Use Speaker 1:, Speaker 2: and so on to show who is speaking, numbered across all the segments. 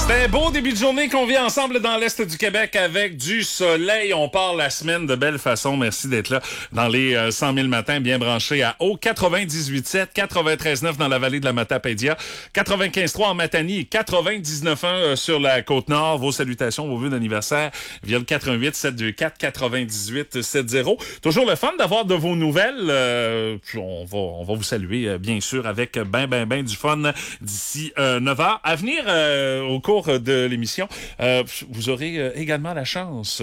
Speaker 1: C'était un beau début de journée qu'on vit ensemble dans l'Est du Québec avec du soleil. On part la semaine de belle façon. Merci d'être là dans les 100 000 matins, bien branchés à Haut 98.7, 93.9 dans la vallée de la Matapédia, 95.3 en Matanie et 99.1 sur la Côte-Nord. Vos salutations, vos vœux d'anniversaire via le 88 724 98 70. Toujours le fun d'avoir de vos nouvelles. Puis on va vous saluer, bien sûr, avec ben du fun d'ici 9h. À venir au cours de l'émission, vous aurez également la chance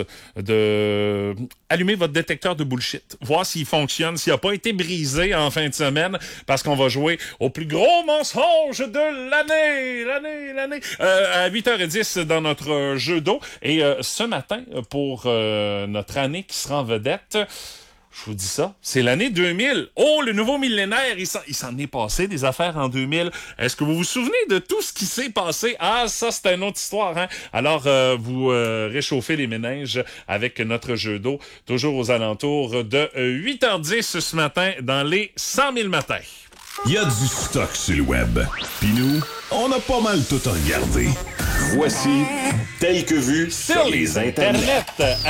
Speaker 1: de allumer votre détecteur de bullshit, voir s'il fonctionne, s'il n'a pas été brisé en fin de semaine, parce qu'on va jouer au plus gros mensonge de l'année, à 8h10 dans notre jeu d'eau. Et ce matin, pour notre année qui sera en vedette, je vous dis ça, c'est l'année 2000. Oh, le nouveau millénaire, il s'en est passé des affaires en 2000. Est-ce que vous vous souvenez de tout ce qui s'est passé? Ah, ça, c'est une autre histoire, hein? Alors, vous réchauffez les méninges avec notre jeu d'eau, toujours aux alentours de 8h10 ce matin dans les 100 000 matins.
Speaker 2: Il y a du stock sur le web. Puis nous, on a pas mal tout regardé. Voici Tel que vu
Speaker 1: sur les internets.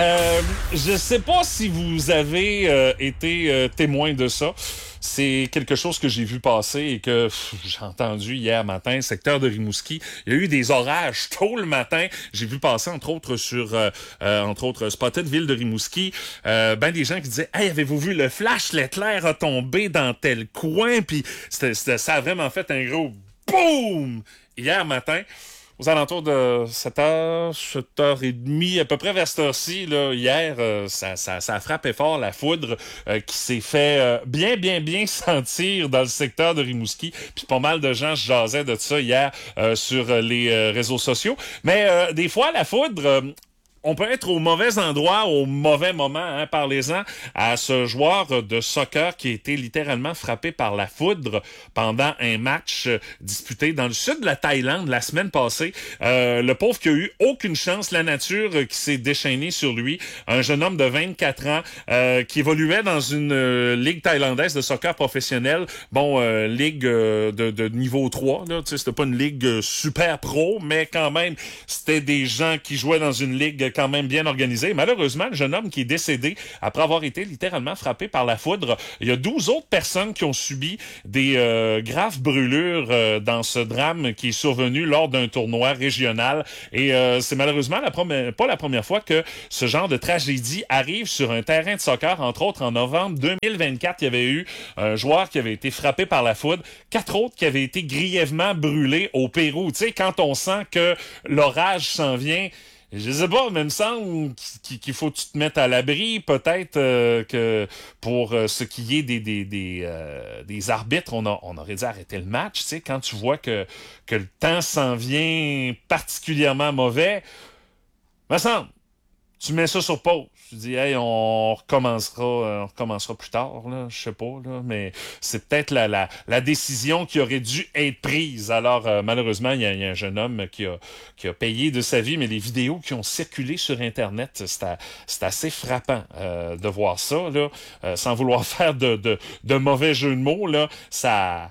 Speaker 1: Je sais pas si vous avez été témoin de ça. C'est quelque chose que j'ai vu passer et que j'ai entendu hier matin, secteur de Rimouski. Il y a eu des orages tôt le matin. J'ai vu passer, entre autres, sur Spotted, ville de Rimouski, des gens qui disaient « Hey, avez-vous vu le flash? L'éclair a tombé dans tel coin. » Puis ça a vraiment fait un gros boum hier matin. Aux alentours de 7h, 7h30, à peu près vers cette heure-ci, là, hier, ça a frappé fort la foudre qui s'est fait bien sentir dans le secteur de Rimouski. Puis pas mal de gens se jasaient de ça hier sur les réseaux sociaux. Mais des fois, la foudre... on peut être au mauvais endroit, au mauvais moment, hein, parlez-en à ce joueur de soccer qui a été littéralement frappé par la foudre pendant un match disputé dans le sud de la Thaïlande la semaine passée. Le pauvre qui a eu aucune chance, la nature qui s'est déchaînée sur lui. Un jeune homme de 24 ans qui évoluait dans une ligue thaïlandaise de soccer professionnel. Ligue de niveau 3, là, tu sais, c'était pas une ligue super pro, mais quand même, c'était des gens qui jouaient dans une ligue quand même bien organisé. Malheureusement, le jeune homme qui est décédé après avoir été littéralement frappé par la foudre, il y a 12 autres personnes qui ont subi des graves brûlures dans ce drame qui est survenu lors d'un tournoi régional. Et c'est malheureusement pas la première fois que ce genre de tragédie arrive sur un terrain de soccer. Entre autres, en novembre 2024, il y avait eu un joueur qui avait été frappé par la foudre, 4 autres qui avaient été grièvement brûlés au Pérou. Tu sais, quand on sent que l'orage s'en vient, je sais pas, mais il me semble qu'il faut que tu te mettes à l'abri. Peut-être que pour ce qui est des arbitres, on aurait dû arrêter le match. Tu sais, quand tu vois que le temps s'en vient particulièrement mauvais, me semble, tu mets ça sur pause. Tu dis, hey, on recommencera plus tard, là, je sais pas, là, mais c'est peut-être la décision qui aurait dû être prise. Alors, malheureusement, il y a un jeune homme qui a payé de sa vie, mais les vidéos qui ont circulé sur Internet, c'est assez frappant de voir ça, là, sans vouloir faire de mauvais jeux de mots, là, ça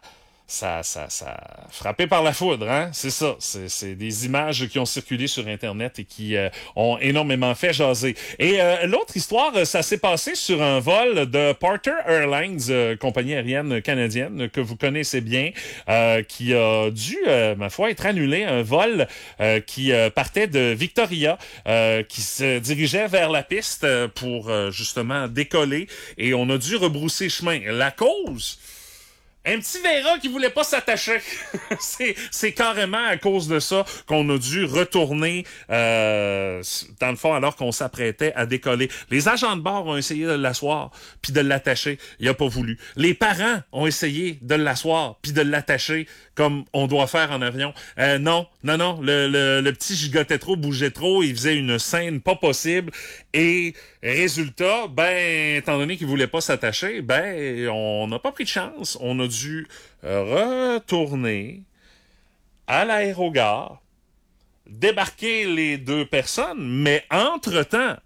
Speaker 1: frappé par la foudre, hein? C'est ça. C'est des images qui ont circulé sur Internet et qui ont énormément fait jaser. Et l'autre histoire, ça s'est passé sur un vol de Porter Airlines, compagnie aérienne canadienne que vous connaissez bien, qui a dû, ma foi, être annulé. Un vol qui partait de Victoria, qui se dirigeait vers la piste pour justement décoller. Et on a dû rebrousser chemin. La cause... un petit Vera qui voulait pas s'attacher. c'est carrément à cause de ça qu'on a dû retourner dans le fond alors qu'on s'apprêtait à décoller. Les agents de bord ont essayé de l'asseoir puis de l'attacher. Il a pas voulu. Les parents ont essayé de l'asseoir puis de l'attacher comme on doit faire en avion. Non. Le petit gigotait trop, bougeait trop. Il faisait une scène pas possible. Et résultat, étant donné qu'il voulait pas s'attacher, on n'a pas pris de chance. On a dû retourner à l'aérogare, débarquer les 2 personnes, mais entre-temps,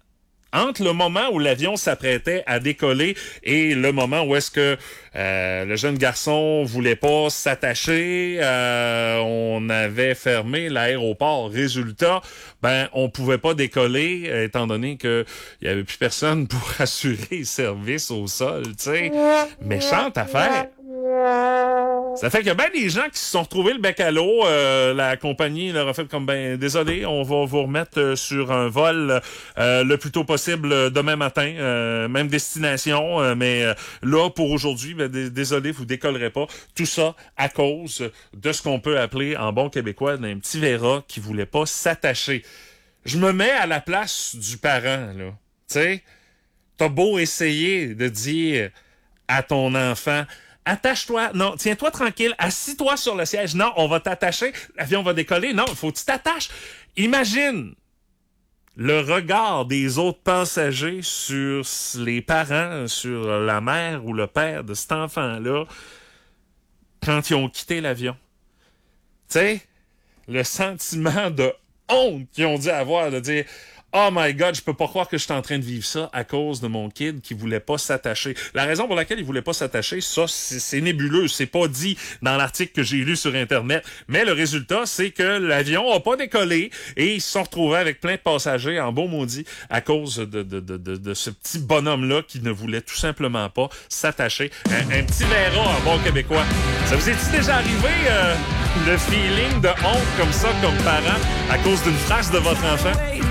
Speaker 1: entre le moment où l'avion s'apprêtait à décoller et le moment où est-ce que le jeune garçon voulait pas s'attacher, on avait fermé l'aéroport. Résultat, on pouvait pas décoller étant donné que il y avait plus personne pour assurer le service au sol, tu sais. Méchante affaire. Ça fait que des gens qui se sont retrouvés le bec à l'eau, la compagnie leur a fait comme désolé, on va vous remettre sur un vol le plus tôt possible demain matin, même destination, mais là pour aujourd'hui, désolé, vous décollerez pas. Tout ça à cause de ce qu'on peut appeler en bon québécois d'un petit verra qui voulait pas s'attacher. Je me mets à la place du parent, là. Tu sais, t'as beau essayer de dire à ton enfant, attache-toi. Non, tiens-toi tranquille. Assis-toi sur le siège. Non, on va t'attacher. L'avion va décoller. Non, il faut que tu t'attaches. Imagine le regard des autres passagers sur les parents, sur la mère ou le père de cet enfant-là quand ils ont quitté l'avion. Tu sais, le sentiment de honte qu'ils ont dû avoir, de dire oh my God, je peux pas croire que je suis en train de vivre ça à cause de mon kid qui voulait pas s'attacher. La raison pour laquelle il voulait pas s'attacher, ça, c'est nébuleux. C'est pas dit dans l'article que j'ai lu sur Internet. Mais le résultat, c'est que l'avion a pas décollé et ils se sont retrouvés avec plein de passagers en beau maudit à cause de ce petit bonhomme-là qui ne voulait tout simplement pas s'attacher. Un petit verra en bon québécois. Ça vous est-il déjà arrivé, le feeling de honte comme ça, comme parent, à cause d'une phrase de votre enfant?